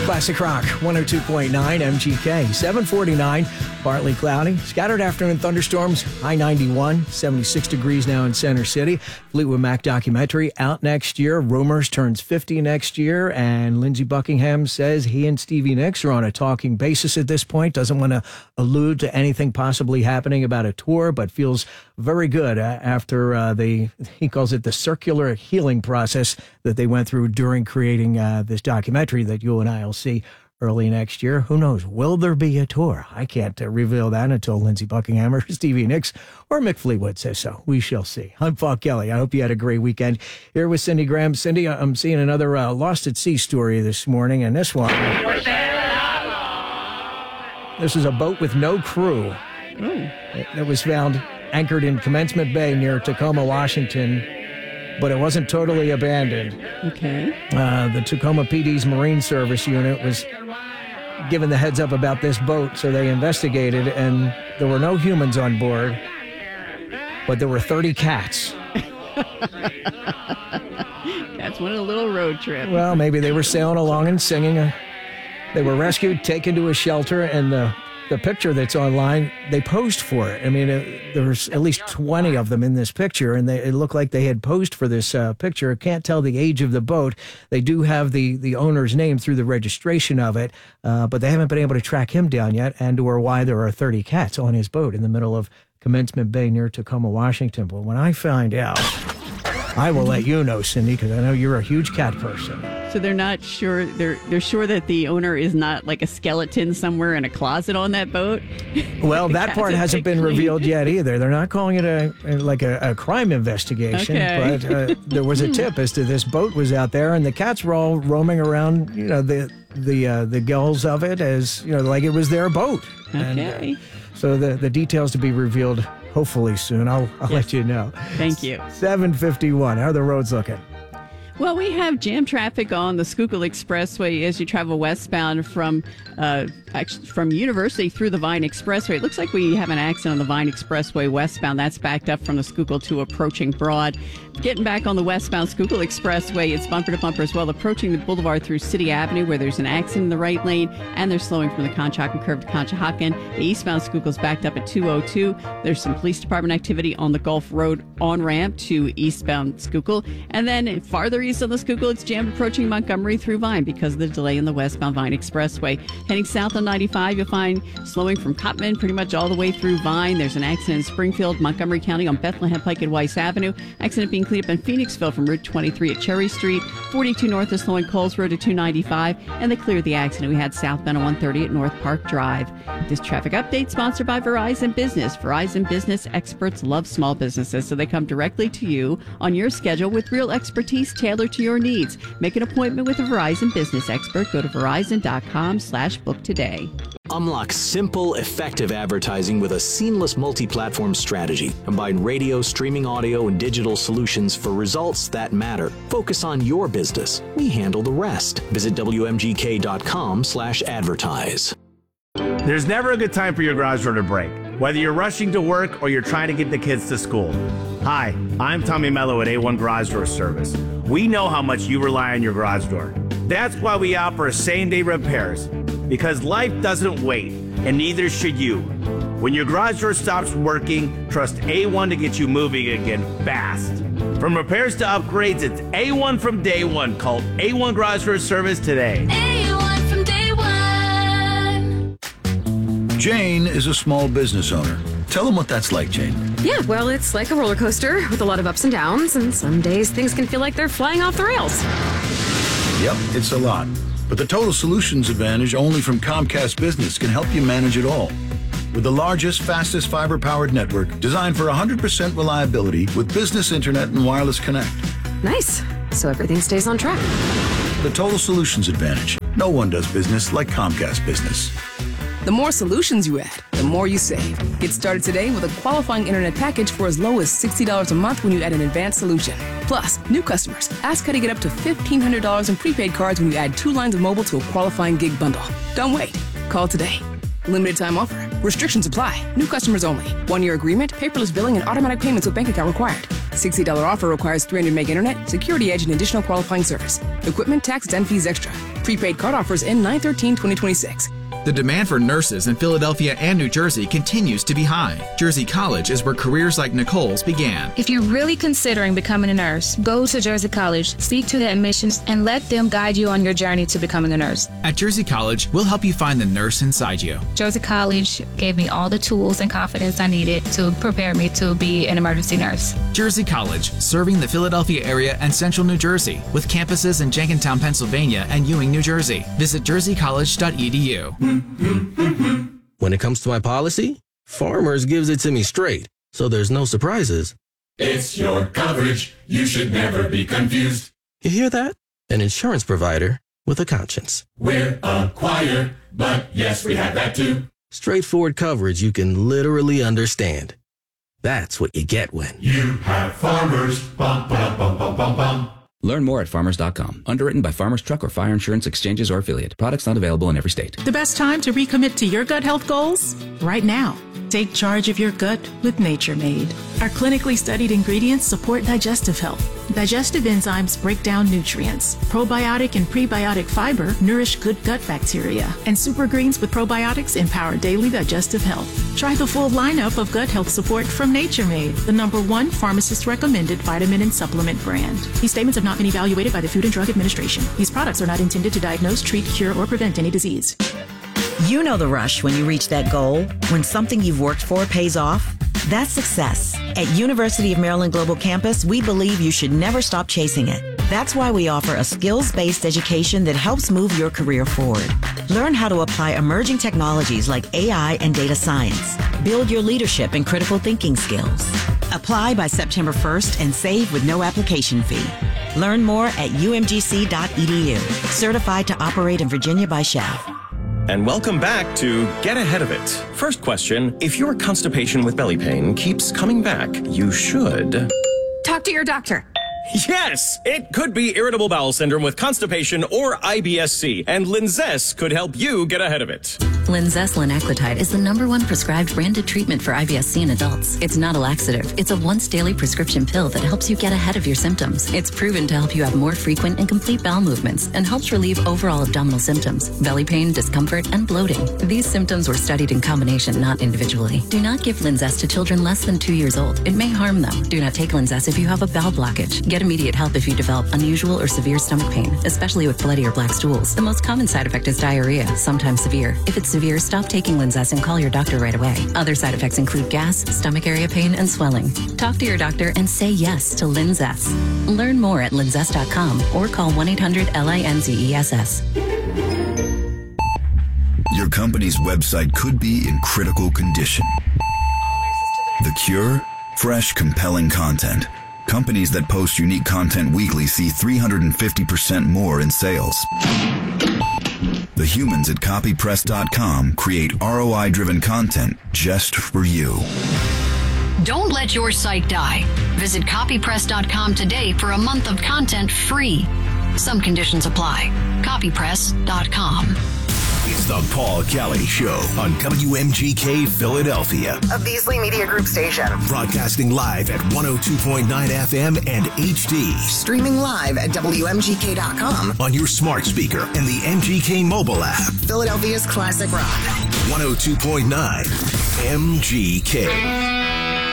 Classic Rock 102.9 MGK. 749, partly cloudy. Scattered afternoon thunderstorms, high 91, 76 degrees now in Center City. Fleetwood Mac documentary out next year. Rumors turns 50 next year. And Lindsey Buckingham says he and Stevie Nicks are on a talking basis at this point. Doesn't want to allude to anything possibly happening about a tour, but feels very good after he calls it the circular healing process that they went through during creating this documentary that you and I will see early next year. Who knows? Will there be a tour? I can't reveal that until Lindsey Buckingham or Stevie Nicks or Mick Fleetwood says so. We shall see. I'm Paul Kelly. I hope you had a great weekend. Here with Cindy Graham. Cindy, I'm seeing another Lost at Sea story this morning, and this one. This is a boat with no crew. It was found anchored in Commencement Bay near Tacoma, Washington, but it wasn't totally abandoned. Okay. The Tacoma PD's Marine Service unit was given the heads up about this boat, so they investigated, and there were no humans on board, but there were 30 cats. Cats went on a little road trip. Well, maybe they were sailing along and singing. They were rescued, taken to a shelter, and the picture that's online, they posed for it. I mean, there's at least 20 of them in this picture, and it looked like they had posed for this picture. Can't tell the age of the boat. They do have the owner's name through the registration of it, but they haven't been able to track him down yet, and or why there are 30 cats on his boat in the middle of Commencement Bay near Tacoma, Washington. But when I find out, I will let you know, Cindy, because I know you're a huge cat person. So they're not sure. They're sure that the owner is not like a skeleton somewhere in a closet on that boat. Well, that part hasn't been revealed yet either. They're not calling it a crime investigation, but there was a tip as to this boat was out there, and the cats were all roaming around. You know, the gills of it as like it was their boat. Okay. And, so the details to be revealed hopefully soon. I'll let you know. Thank you. 7:51. How are the roads looking? Well, we have jam traffic on the Schuylkill Expressway as you travel westbound from University through the Vine Expressway. It looks like we have an accident on the Vine Expressway westbound. That's backed up from the Schuylkill to approaching Broad. Getting back on the westbound Schuylkill Expressway, it's bumper to bumper as well, approaching the boulevard through City Avenue where there's an accident in the right lane, and they're slowing from the Conshohocken curve to Conshohocken. The eastbound Schuylkill's backed up at 202. There's some police department activity on the Gulf Road on-ramp to eastbound Schuylkill. And then farther east on the Schuylkill, it's jammed approaching Montgomery through Vine because of the delay in the westbound Vine Expressway. Heading south on 95, you'll find slowing from Cottman pretty much all the way through Vine. There's an accident in Springfield, Montgomery County on Bethlehem Pike at Weiss Avenue. Accident being cleaned up in Phoenixville from Route 23 at Cherry Street. 42 north is slowing Coles Road to 295, and they cleared the accident we had southbound on 130 at North Park Drive. This traffic update sponsored by Verizon Business. Verizon Business experts love small businesses, so they come directly to you on your schedule with real expertise tailored to your needs. Make an appointment with a Verizon Business expert. Go to verizon.com/book today. Unlock simple, effective advertising with a seamless multi-platform strategy. Combine radio, streaming audio, and digital solutions for results that matter. Focus on your business. We handle the rest. Visit WMGK.com/advertise. There's never a good time for your garage door to break, whether you're rushing to work or you're trying to get the kids to school. Hi, I'm Tommy Mello at A1 Garage Door Service. We know how much you rely on your garage door. That's why we offer same-day repairs, because life doesn't wait, and neither should you. When your garage door stops working, trust A1 to get you moving again fast. From repairs to upgrades, it's A1 from day one. Call A1 Garage Door Service today. A1 from day one. Jane is a small business owner. Tell them what that's like, Jane. Yeah, well, it's like a roller coaster with a lot of ups and downs, and some days things can feel like they're flying off the rails. Yep, it's a lot. But the Total Solutions Advantage only from Comcast Business can help you manage it all. With the largest, fastest fiber-powered network designed for 100% reliability with business internet and wireless connect. Nice. So everything stays on track. The Total Solutions Advantage. No one does business like Comcast Business. The more solutions you add, the more you save. Get started today with a qualifying internet package for as low as $60 a month when you add an advanced solution. Plus, new customers, ask how to get up to $1,500 in prepaid cards when you add 2 lines of mobile to a qualifying gig bundle. Don't wait. Call today. Limited time offer. Restrictions apply. New customers only. 1-year agreement, paperless billing, and automatic payments with bank account required. $60 offer requires 300 meg internet, security edge, and additional qualifying service. Equipment, tax, and fees extra. Prepaid card offers end 9/13/2026. The demand for nurses in Philadelphia and New Jersey continues to be high. Jersey College is where careers like Nicole's began. If you're really considering becoming a nurse, go to Jersey College, speak to the admissions, and let them guide you on your journey to becoming a nurse. At Jersey College, we'll help you find the nurse inside you. Jersey College gave me all the tools and confidence I needed to prepare me to be an emergency nurse. Jersey College, serving the Philadelphia area and central New Jersey, with campuses in Jenkintown, Pennsylvania and Ewing, New Jersey. Visit jerseycollege.edu. When it comes to my policy, Farmers gives it to me straight, so there's no surprises. It's your coverage. You should never be confused. You hear that? An insurance provider with a conscience. We're a choir, but yes, we have that too. Straightforward coverage you can literally understand. That's what you get when you have Farmers. Bum, ba, bum, bum, bum, bum. Learn more at farmers.com. Underwritten by Farmers Truck or Fire Insurance Exchanges or affiliate. Products not available in every state. The best time to recommit to your gut health goals? Right now. Take charge of your gut with Nature Made. Our clinically studied ingredients support digestive health. Digestive enzymes break down nutrients. Probiotic and prebiotic fiber nourish good gut bacteria. And super greens with probiotics empower daily digestive health. Try the full lineup of gut health support from Nature Made, the #1 pharmacist-recommended vitamin and supplement brand. These statements have not been evaluated by the Food and Drug Administration. These products are not intended to diagnose, treat, cure, or prevent any disease. You know the rush when you reach that goal, when something you've worked for pays off. That's success. At University of Maryland Global Campus, we believe you should never stop chasing it. That's why we offer a skills-based education that helps move your career forward. Learn how to apply emerging technologies like AI and data science. Build your leadership and critical thinking skills. Apply by September 1st and save with no application fee. Learn more at umgc.edu. Certified to operate in Virginia by SCHEV. And welcome back to Get Ahead of It. First question, if your constipation with belly pain keeps coming back, you should... Talk to your doctor. Yes! It could be irritable bowel syndrome with constipation or IBS-C, and Linzess could help you get ahead of it. Linzess linaclotide is the #1 prescribed branded treatment for IBS-C in adults. It's not a laxative. It's a once-daily prescription pill that helps you get ahead of your symptoms. It's proven to help you have more frequent and complete bowel movements and helps relieve overall abdominal symptoms, belly pain, discomfort, and bloating. These symptoms were studied in combination, not individually. Do not give Linzess to children less than 2 years old. It may harm them. Do not take Linzess if you have a bowel blockage. Get immediate help if you develop unusual or severe stomach pain, especially with bloody or black stools. The most common side effect is diarrhea, sometimes severe. If it's severe, stop taking Linzess and call your doctor right away. Other side effects include gas, stomach area pain, and swelling. Talk to your doctor and say yes to Linzess. Learn more at linzess.com or call 1-800-LINZESS. Your company's website could be in critical condition. The cure? Fresh, compelling content. Companies that post unique content weekly see 350% more in sales. The humans at copypress.com create ROI-driven content just for you. Don't let your site die. Visit copypress.com today for a month of content free. Some conditions apply. Copypress.com. It's the Paul Kelly Show on WMGK Philadelphia, a Beasley Media Group station. Broadcasting live at 102.9 FM and HD. Streaming live at WMGK.com. On your smart speaker and the MGK mobile app. Philadelphia's classic rock. 102.9 MGK.